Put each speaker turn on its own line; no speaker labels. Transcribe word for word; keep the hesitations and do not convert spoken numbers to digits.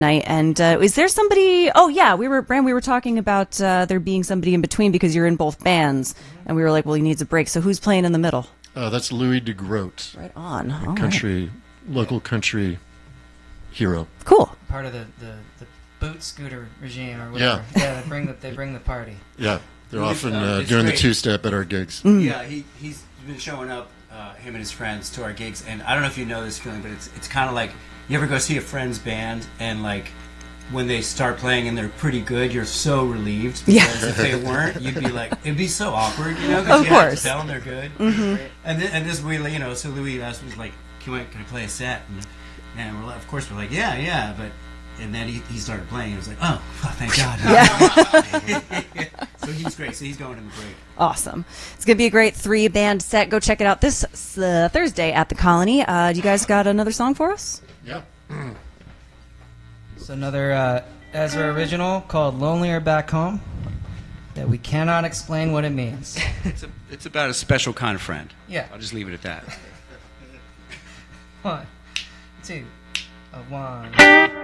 night. And uh, is there somebody? Oh yeah, we were Brand. We were talking about uh, there being somebody in between because you're in both bands, and we were like, well, he needs a break. So who's playing in the middle?
Uh, that's Louis DeGroat.
Right on.
A
All
country,
right.
local country hero.
Cool.
Part of the, the, the boot scooter regime or whatever.
Yeah.
Yeah, they bring the they bring the party.
Yeah, they're
It's,
often
uh,
uh,
it's
doing the
great.
two-step at our gigs.
Mm.
Yeah, he he's been showing up, uh, him and his friends, to our gigs, and I don't know if you know this feeling, but it's it's kind of like you ever go see a friend's band and like when they start playing and they're pretty good, you're so relieved because
Yeah.
if they weren't, you'd be like it'd be so awkward, you know, because
Of
you have
course.
to tell them they're good.
Mm-hmm.
And then, and this really, you know, so Louis asked was like, "Can I can I play a set?" And, and we're like, of course we're like, "Yeah, yeah," but. And then he, he started playing. And it was like, oh, oh thank God.
Yeah.
So he's great. So he's going in the break.
Awesome. It's going to be a great three band set. Go check it out this uh, Thursday at the Colony. Uh, do you guys got another song for us?
Yeah.
It's another uh, Ezra original called "Lonelier Back Home" that we cannot explain what it means.
It's a, it's about a special kind of friend.
Yeah.
I'll just leave it at that.
One, two, uh, one.